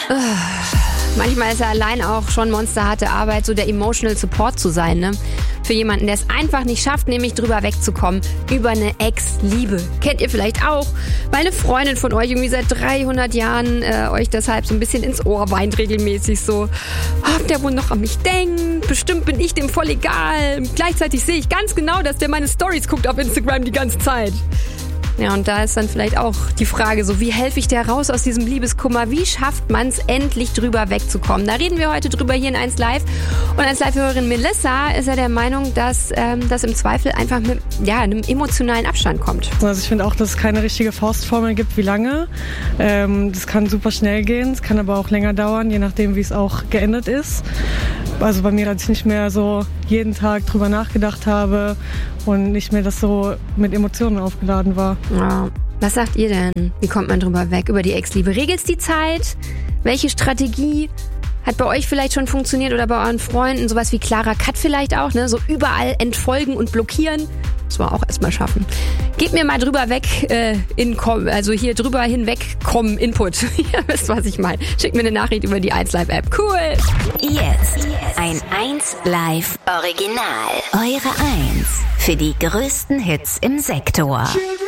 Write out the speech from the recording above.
Manchmal ist ja allein auch schon monsterharte Arbeit, so der Emotional Support zu sein, ne? Für jemanden, der es einfach nicht schafft, nämlich drüber wegzukommen, über eine Ex-Liebe. Kennt ihr vielleicht auch, weil eine Freundin von euch irgendwie seit 300 Jahren euch deshalb so ein bisschen ins Ohr weint regelmäßig so. Ob der wohl noch an mich denkt? Bestimmt bin ich dem voll egal. Gleichzeitig sehe ich ganz genau, dass der meine Stories guckt auf Instagram die ganze Zeit. Ja, und da ist dann vielleicht auch die Frage, so wie helfe ich der raus aus diesem Liebeskummer? Wie schafft man es endlich drüber wegzukommen? Da reden wir heute drüber hier in 1 Live. Und als Live-Hörerin Melissa ist ja der Meinung, dass das im Zweifel einfach mit einem emotionalen Abstand kommt. Also ich finde auch, dass es keine richtige Faustformel gibt, wie lange. Das kann super schnell gehen, es kann aber auch länger dauern, je nachdem, wie es auch geendet ist. Also bei mir, als ich nicht mehr so jeden Tag drüber nachgedacht habe und nicht mehr das so mit Emotionen aufgeladen war. Ja. Was sagt ihr denn? Wie kommt man drüber weg? Über die Ex-Liebe? Regelt's die Zeit? Welche Strategie hat bei euch vielleicht schon funktioniert oder bei euren Freunden? Sowas wie klarer Cut vielleicht auch, ne? So überall entfolgen und blockieren. Muss man auch erstmal schaffen. Gebt mir mal drüber weg, hier drüber hinwegkommen, Input. Ihr wisst, was ich meine. Schickt mir eine Nachricht über die 1 Live App. Cool! Jetzt ein 1 Live Original. Eure 1 für die größten Hits im Sektor.